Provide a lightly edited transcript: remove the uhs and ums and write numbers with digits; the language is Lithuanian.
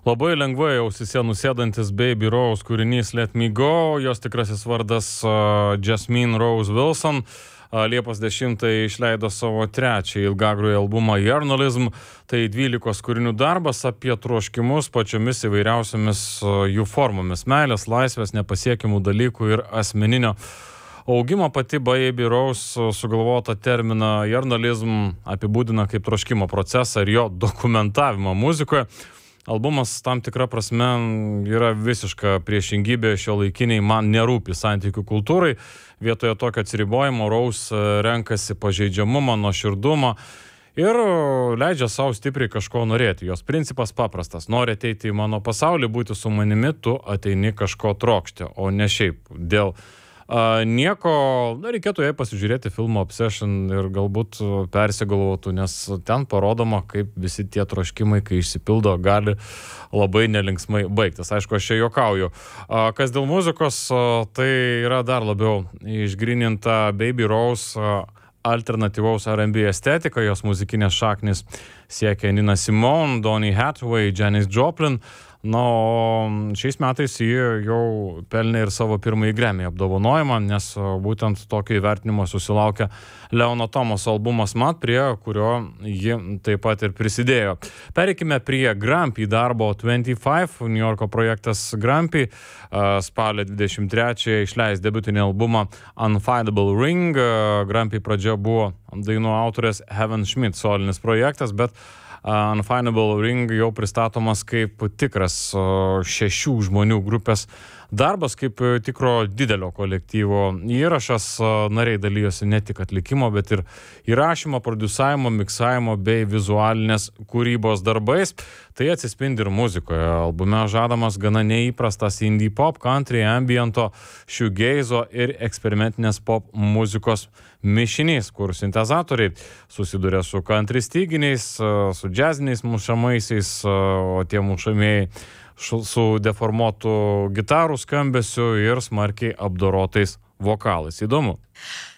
Labai lengvai ausise nusėdantis Baby Rose kūrinys Let Me Go, jos tikrasis vardas Jasmine Rose Wilson. Liepos 10 išleido savo trečią ilgagrųjį albumą Journalism. Tai 12 kūrinių darbas apie troškimus pačiomis įvairiausiamis jų formomis. Meilės, laisvės, nepasiekimų dalykų ir asmeninio augimo. Pati Baby Rose sugalvota terminą Journalism apibūdina kaip troškimo procesą ir jo dokumentavimą muzikoje. Albumas tam tikra prasme yra visiška priešingybė šiuolaikiniai man nerūpi santykių kultūrai. Vietoje tokio atsiribojimo Rose renkasi pažeidžiamumą, nuoširdumą ir leidžia savo stipriai kažko norėti. Jos principas paprastas. Nori ateiti į mano pasaulį, būti su manimi, tu ateini kažko trokšti, o ne šiaip dėl nieko. Reikėtų jai pasižiūrėti filmą Obsession ir galbūt persigalvotų, nes ten parodoma, kaip visi tie troškimai, kai išsipildo, gali labai nelinksmai baigtis. Aišku, aš čia juokauju. Kas dėl muzikos, tai yra dar labiau išgryninta Baby Rose alternatyvaus R&B estetika. Jos muzikinės šaknis siekia Nina Simone, Donny Hathaway, Janis Joplin. Na, o šiais metais ji jau pelnė ir savo pirmąjį Grammy apdovanojimą, nes būtent tokio įvertinimo susilaukė Leono Thomaso albumas Mat, prie kurio ji taip pat ir prisidėjo. Pereikime prie Grumpy darbo 25, New Yorko projektas Grumpy. Spalio 23 išleis debiutinį albumą Unfindable Ring. Grumpy pradžia buvo dainų autorės Heaven Schmidt solinis projektas, bet Unfindable Ring jau pristatomas kaip tikras 6 žmonių grupės darbas, kaip tikro didelio kolektyvo įrašas. Nariai dalyjosi ne tik atlikimo, bet ir įrašymo, prodiusavimo, miksavimo bei vizualinės kūrybos darbais. Tai atsispindi ir muzikoje. Albume žadamas gana neįprastas indie pop, country, ambiento, shoegazo ir eksperimentinės pop muzikos mišinys, kur sintezatoriai susiduria su country styginiais, su džiaziniais mušamaisiais, o tie mušamieji su deformuotų gitarų skambesiu ir smarkiai apdorotais vokalais. Įdomu.